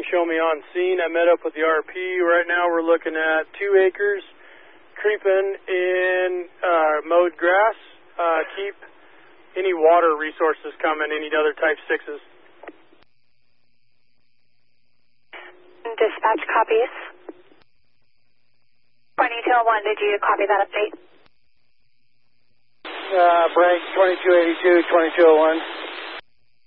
show me on scene. I met up with the RP. Right now we're looking at 2 acres, creeping in mowed grass. Keep any water resources coming, any other type 6s. Dispatch copies. 2201, did you copy that update? Break 2282, 2201.